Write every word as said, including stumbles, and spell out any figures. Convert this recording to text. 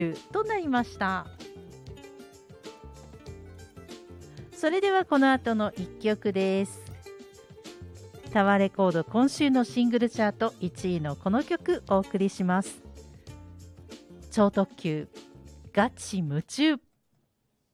となりました。それではこの後のいっきょくです。タワーレコード今週のシングルチャートいちいのこの曲お送りします。超特急ガチ夢中。